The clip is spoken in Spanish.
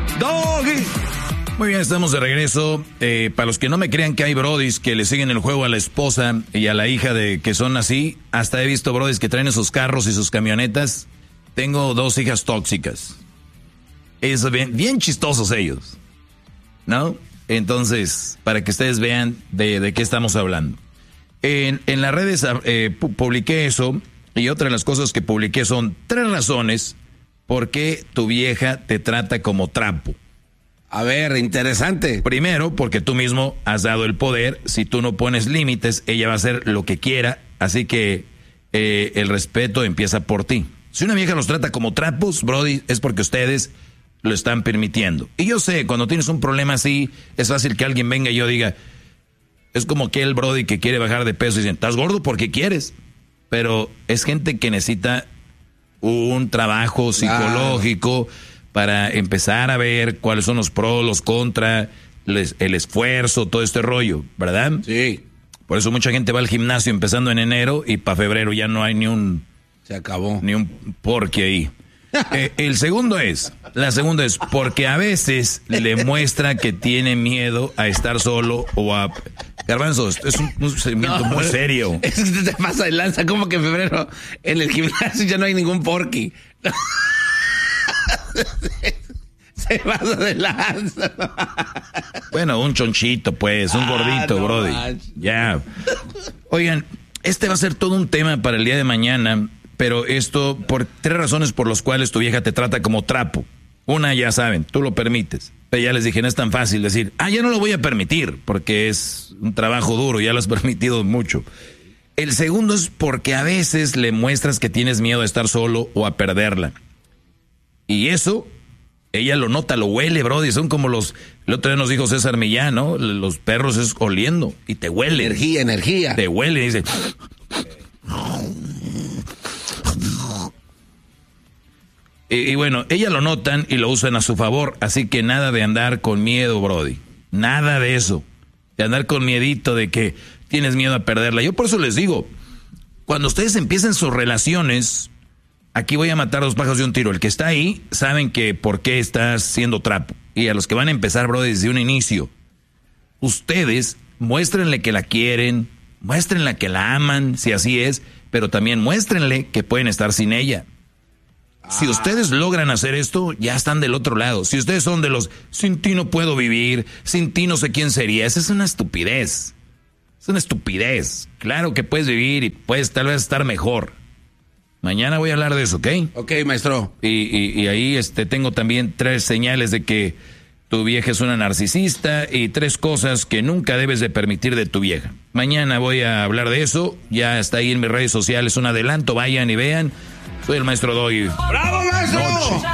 Doggy. Muy bien, estamos de regreso. Para los que no me crean que hay brodis que le siguen el juego a la esposa y a la hija de que son así, hasta he visto brodis que traen esos carros y sus camionetas. Tengo 2 hijas tóxicas. Es bien chistosos ellos, ¿no? Entonces, para que ustedes vean de qué estamos hablando. En las redes publiqué eso, y otra de las cosas que publiqué son 3 razones por qué tu vieja te trata como trapo. A ver, interesante. Primero, porque tú mismo has dado el poder. Si tú no pones límites, ella va a hacer lo que quiera. Así que el respeto empieza por ti. Si una vieja los trata como trapos, brody, es porque ustedes lo están permitiendo. Y yo sé, cuando tienes un problema así, es fácil que alguien venga y yo diga, es como aquel brody que quiere bajar de peso y dicen, ¿estás gordo porque quieres? Pero es gente que necesita un trabajo psicológico para empezar a ver cuáles son los pros, los contras, el esfuerzo, todo este rollo, ¿verdad? Sí. Por eso mucha gente va al gimnasio empezando en enero y para febrero ya no hay ni un... Se acabó. Ni un porqué ahí. La segunda es porque a veces le muestra que tiene miedo a estar solo o a... Garbanzo, es un segmento muy serio. Es que te pasa de lanza, como que en febrero en el gimnasio ya no hay ningún porqui. Se pasa de lanza. Bueno, un chonchito, pues, un gordito, no, brody. Ya. Oigan, este va a ser todo un tema para el día de mañana, pero esto por 3 razones por las cuales tu vieja te trata como trapo. Una, ya saben, tú lo permites. Pero ya les dije, no es tan fácil decir, ya no lo voy a permitir, porque es un trabajo duro, ya lo has permitido mucho. El segundo es porque a veces le muestras que tienes miedo a estar solo o a perderla. Y eso, ella lo nota, lo huele, brody. Son como el otro día nos dijo César Millán, ¿no? Los perros es oliendo y te huele. Energía. Te huele y dice... Y bueno, ella lo notan y lo usan a su favor. Así que nada de andar con miedo, brody. Nada de eso. De andar con miedito de que tienes miedo a perderla. Yo por eso les digo, cuando ustedes empiecen sus relaciones... Aquí voy a matar 2 pájaros de un tiro. El que está ahí, saben que por qué estás siendo trapo. Y a los que van a empezar, bro, desde un inicio, ustedes muéstrenle que la quieren, muéstrenle que la aman, si así es, pero también muéstrenle que pueden estar sin ella. Si ustedes logran hacer esto, ya están del otro lado. Si ustedes son de los, sin ti no puedo vivir, sin ti no sé quién sería, esa es una estupidez. Es una estupidez. Claro que puedes vivir y puedes tal vez estar mejor. Mañana voy a hablar de eso, ¿ok? Ok, maestro. Y ahí tengo también 3 señales de que tu vieja es una narcisista y 3 cosas que nunca debes de permitir de tu vieja. Mañana voy a hablar de eso. Ya está ahí en mis redes sociales un adelanto. Vayan y vean. Soy el maestro Doggy. ¡Bravo, maestro!